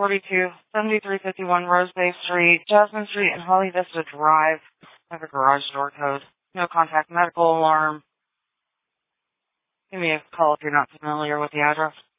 42, 7351 Rose Bay Street, Jasmine Street, and Holly Vista Drive. I have a garage door code. No contact medical alarm. Give me a call if you're not familiar with the address.